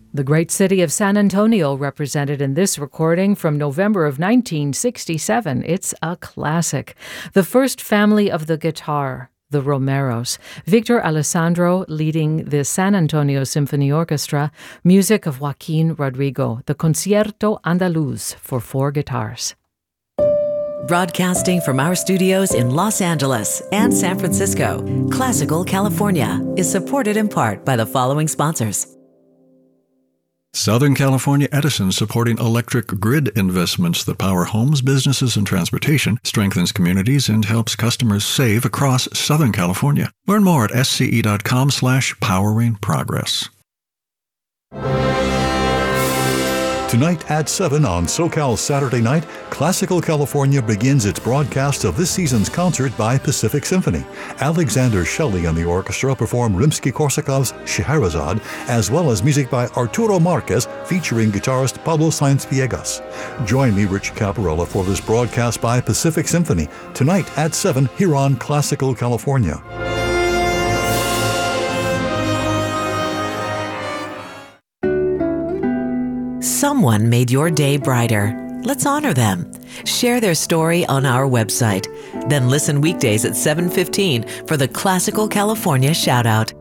The great city of San Antonio represented in this recording from November of 1967. It's a classic. The first family of the guitar, the Romeros. Victor Alessandro leading the San Antonio Symphony Orchestra, music of Joaquin Rodrigo, the Concierto Andaluz for 4 guitars. Broadcasting from our studios in Los Angeles and San Francisco, Classical California is supported in part by the following sponsors. Southern California Edison, supporting electric grid investments that power homes, businesses, and transportation, strengthens communities, and helps customers save across Southern California. Learn more at sce.com/poweringprogress. Tonight at 7 on SoCal Saturday Night, Classical California begins its broadcast of this season's concert by Pacific Symphony. Alexander Shelley and the orchestra perform Rimsky-Korsakov's Scheherazade, as well as music by Arturo Marquez featuring guitarist Pablo Sainz Villegas. Join me, Rich Caparella, for this broadcast by Pacific Symphony, tonight at 7 here on Classical California. Someone made your day brighter. Let's honor them. Share their story on our website. Then listen weekdays at 7:15 for the Classical California Shoutout.